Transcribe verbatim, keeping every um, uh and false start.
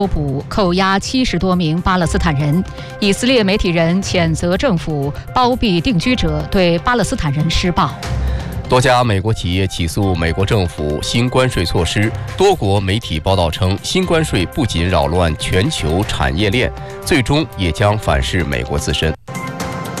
捕扣押七十多名巴勒斯坦人。以色列媒体人谴责政府包庇定居者，对巴勒斯坦人施暴。 多家美国企业起诉美国政府新关税措施。多国媒体报道称，新关税不仅扰乱全球产业链，最终也将反噬美国自身。